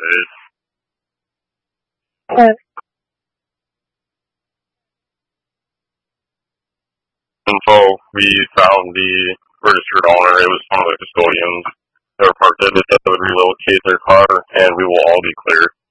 days. Okay. And so we found the registered owner. It was one of the custodians. They were parked there. They said they would relocate their car, and we will all be clear.